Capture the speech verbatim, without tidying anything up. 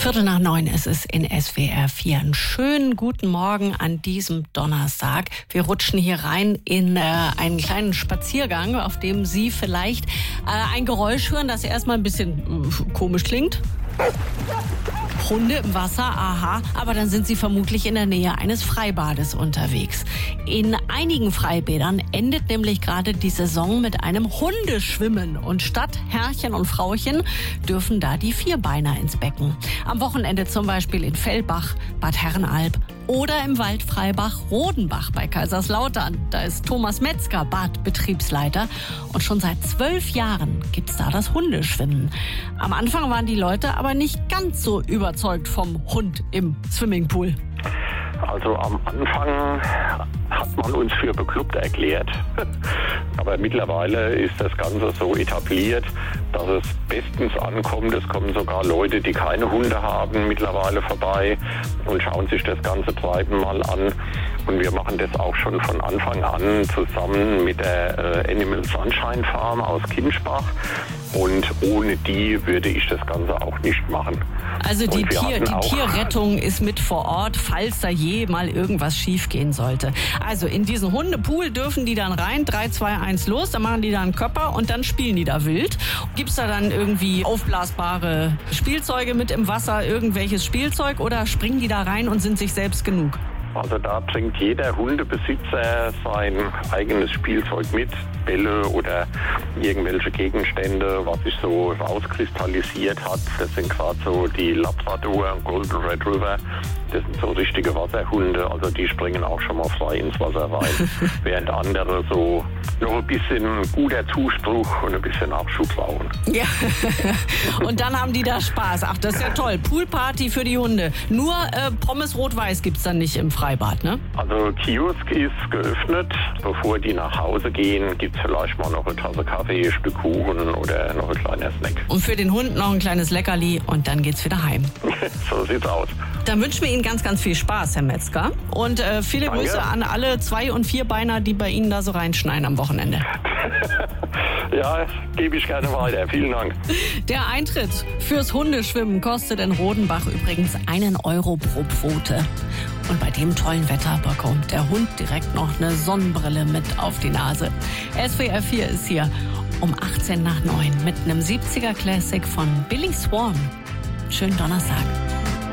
Viertel nach neun ist es in S W R vier. Einen schönen guten Morgen an diesem Donnerstag. Wir rutschen hier rein in äh, einen kleinen Spaziergang, auf dem Sie vielleicht äh, ein Geräusch hören, das erstmal ein bisschen äh, komisch klingt. Hunde im Wasser, aha, aber dann sind sie vermutlich in der Nähe eines Freibades unterwegs. In einigen Freibädern endet nämlich gerade die Saison mit einem Hundeschwimmen und statt Herrchen und Frauchen dürfen da die Vierbeiner ins Becken. Am Wochenende zum Beispiel in Fellbach, Bad Herrenalb oder im Waldfreibach Rodenbach bei Kaiserslautern. Da ist Thomas Metzger Badbetriebsleiter und schon seit zwölf Jahren gibt's da das Hundeschwimmen. Am Anfang waren die Leute aber nicht ganz so überzeugt vom Hund im Swimmingpool. Also am Anfang hat man uns für bekloppt erklärt, aber mittlerweile ist das Ganze so etabliert, dass es bestens ankommt. Es kommen sogar Leute, die keine Hunde haben, mittlerweile vorbei und schauen sich das ganze Treiben mal an. Und wir machen das auch schon von Anfang an zusammen mit der äh, Animal Sunshine Farm aus Kinschbach. Und ohne die würde ich das Ganze auch nicht machen. Also die, Tier, die Tierrettung ist mit vor Ort, falls da je mal irgendwas schief gehen sollte. Also in diesen Hundepool dürfen die dann rein, drei, zwei, eins los, dann machen die da einen Körper und dann spielen die da wild. Gibt's da dann irgendwie aufblasbare Spielzeuge mit im Wasser, irgendwelches Spielzeug oder springen die da rein und sind sich selbst genug? Also da bringt jeder Hundebesitzer sein eigenes Spielzeug mit, Bälle oder irgendwelche Gegenstände, was sich so rauskristallisiert hat. Das sind gerade so die Labrador und Golden Retriever. Das sind so richtige Wasserhunde, also die springen auch schon mal frei ins Wasser rein. Während andere so noch ein bisschen guter Zuspruch und ein bisschen Abschub brauchen. Ja, und dann haben die da Spaß. Ach, das ist ja toll. Poolparty für die Hunde. Nur äh, Pommes Rot-Weiß gibt's dann nicht im Freibad, ne? Also Kiosk ist geöffnet. Bevor die nach Hause gehen, gibt's vielleicht mal noch eine Tasse Kaffee, ein Stück Kuchen oder noch ein kleiner Snack. Und für den Hund noch ein kleines Leckerli und dann geht's wieder heim. So sieht's aus. Dann wünschen wir Ihnen ganz, ganz viel Spaß, Herr Metzger. Und äh, viele Danke. Grüße an alle Zwei- und Vierbeiner, die bei Ihnen da so reinschneiden am Wochenende. Ja, gebe ich gerne weiter. Vielen Dank. Der Eintritt fürs Hundeschwimmen kostet in Rodenbach übrigens einen Euro pro Pfote. Und bei dem tollen Wetter bekommt der Hund direkt noch eine Sonnenbrille mit auf die Nase. S W R vier ist hier um achtzehn nach neun mit einem siebziger Classic von Billy Swan. Schönen Donnerstag.